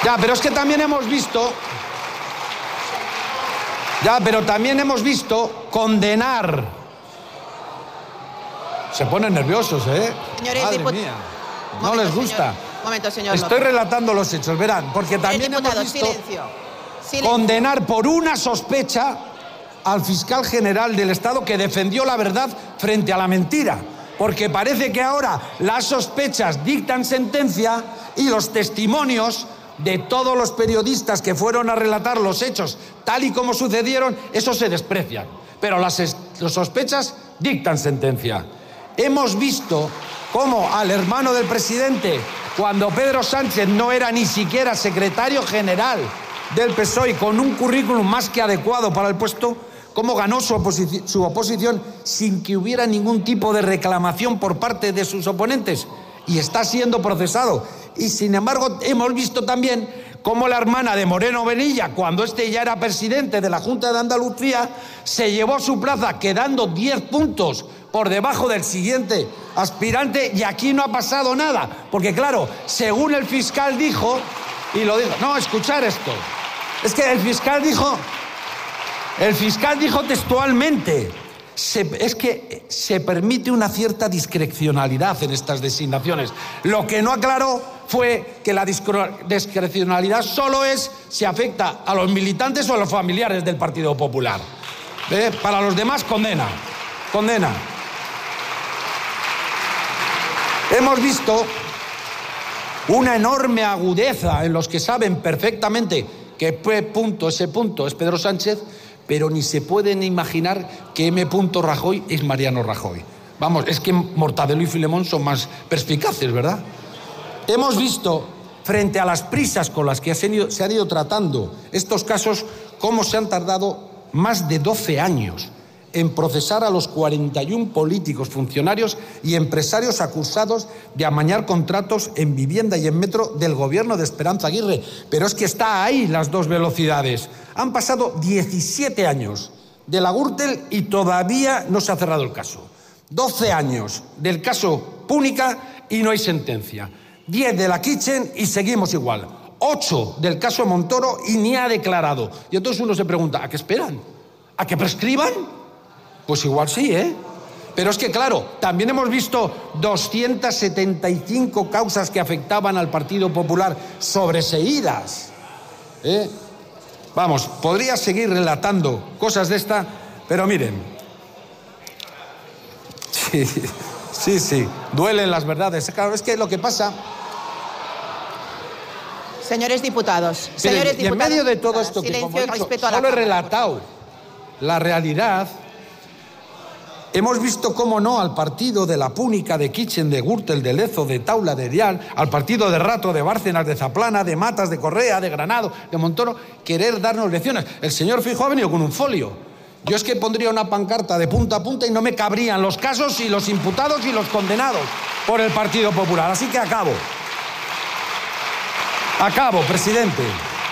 Ya, pero es que también hemos visto... Ya, pero también hemos visto condenar. Se ponen nerviosos, ¿eh? Señores Madre mía. No les gusta. Momento, señor. Estoy relatando los hechos, verán, porque también hemos visto condenar por una sospecha al fiscal general del Estado que defendió la verdad frente a la mentira. Porque parece que ahora las sospechas dictan sentencia y los testimonios de todos los periodistas que fueron a relatar los hechos tal y como sucedieron, eso se desprecian. Pero las sospechas dictan sentencia. Hemos visto cómo al hermano del presidente, cuando Pedro Sánchez no era ni siquiera secretario general del PSOE y con un currículum más que adecuado para el puesto, cómo ganó su oposición sin que hubiera ningún tipo de reclamación por parte de sus oponentes y está siendo procesado. Y sin embargo hemos visto también cómo la hermana de Moreno Bonilla, cuando este ya era presidente de la Junta de Andalucía, se llevó su plaza quedando 10 puntos por debajo del siguiente aspirante y aquí no ha pasado nada. Porque claro, según el fiscal dijo, y lo dijo, no, escuchar esto, es que el fiscal dijo textualmente, es que se permite una cierta discrecionalidad en estas designaciones. Lo que no aclaró fue que la discrecionalidad solo es si afecta a los militantes o a los familiares del Partido Popular. Para los demás, condena. Hemos visto una enorme agudeza en los que saben perfectamente que ese punto es Pedro Sánchez, pero ni se pueden imaginar que M. Rajoy es Mariano Rajoy. Vamos, es que Mortadelo y Filemón son más perspicaces, ¿verdad? Hemos visto, frente a las prisas con las que se han ido tratando estos casos, cómo se han tardado más de 12 años en procesar a los 41 políticos, funcionarios y empresarios acusados de amañar contratos en vivienda y en metro del gobierno de Esperanza Aguirre. Pero es que está ahí las dos velocidades. Han pasado 17 años de la Gürtel y todavía no se ha cerrado el caso. 12 años del caso Púnica y no hay sentencia. 10 de la Kitchen y seguimos igual. 8 del caso Montoro y ni ha declarado. Y entonces uno se pregunta, ¿a qué esperan? ¿A que prescriban? Pues igual sí, ¿eh? Pero es que, claro, también hemos visto 275 causas que afectaban al Partido Popular sobreseídas. Vamos, podría seguir relatando cosas de esta, pero miren. Sí, duelen las verdades. Claro, es que lo que pasa... Señores diputados, Miren, y en medio de todo esto que, como he dicho, solo he relatado la realidad... Hemos visto, cómo no, al partido de la Púnica, de Kitchen, de Gürtel, de Lezo, de Taula, de Rial, al partido de Rato, de Bárcenas, de Zaplana, de Matas, de Correa, de Granado, de Montoro, querer darnos lecciones. El señor Feijóo ha venido con un folio. Yo es que pondría una pancarta de punta a punta y no me cabrían los casos y los imputados y los condenados por el Partido Popular. Así que acabo. Acabo, presidente.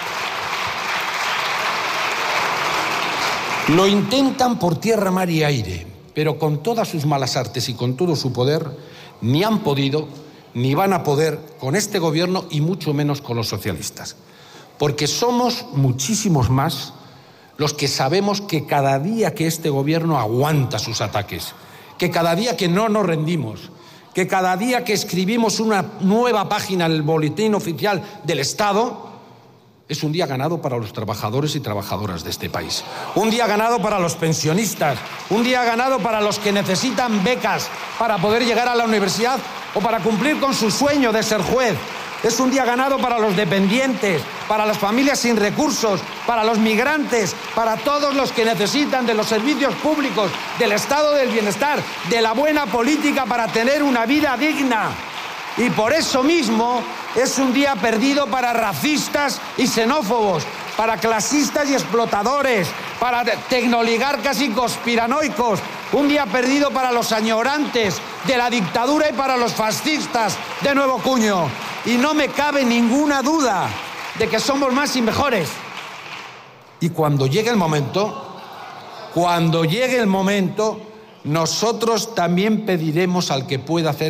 Lo intentan por tierra, mar y aire, pero con todas sus malas artes y con todo su poder, ni han podido ni van a poder con este gobierno y mucho menos con los socialistas. Porque somos muchísimos más los que sabemos que cada día que este gobierno aguanta sus ataques, que cada día que no nos rendimos, que cada día que escribimos una nueva página en el boletín oficial del Estado, es un día ganado para los trabajadores y trabajadoras de este país. Un día ganado para los pensionistas, un día ganado para los que necesitan becas para poder llegar a la universidad o para cumplir con su sueño de ser juez. Es un día ganado para los dependientes, para las familias sin recursos, para los migrantes, para todos los que necesitan de los servicios públicos, del estado del bienestar, de la buena política para tener una vida digna. Y por eso mismo es un día perdido para racistas y xenófobos, para clasistas y explotadores, para tecnoligarcas y conspiranoicos. Un día perdido para los añorantes de la dictadura y para los fascistas de nuevo cuño. Y no me cabe ninguna duda de que somos más y mejores. Y cuando llegue el momento, nosotros también pediremos al que pueda hacer